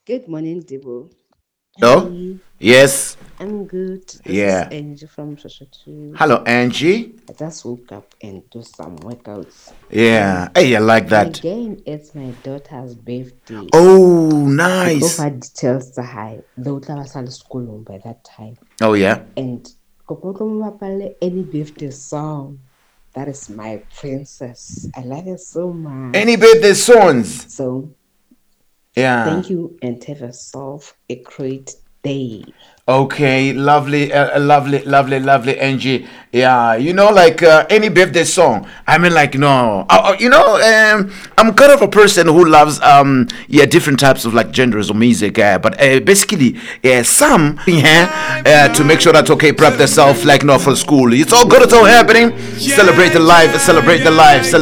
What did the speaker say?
Good morning, Debo. Hello? Hi, Yes. I'm good. This is Yeah. Angie from Shoshotu. Hello, Angie. I just woke up and do some workouts. Yeah. Hey, I like And that. again, it's my daughter's birthday. Oh, I gave nice. her details to her. The was at school by that time. Oh, yeah. And any birthday song. That is my princess. I love it so Any much. birthday songs? So Yeah. thank you and have yourself a great day. Okay, lovely, lovely, lovely, lovely, Angie. Yeah, any birthday song. I mean, like, no, I'm kind of a person who loves, yeah, different types of like genres of music. But basically, yeah, some here to make sure that prep themselves like, no, for school. It's all good. It's all happening. Celebrate the life. Celebrate the life.